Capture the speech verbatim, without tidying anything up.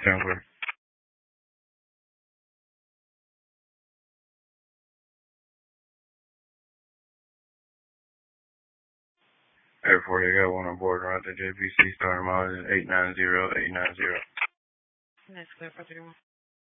ten four. eight forty, I got one on board around the J P C starting mileage eight nine zero eight nine zero. Next clear for thirty-one.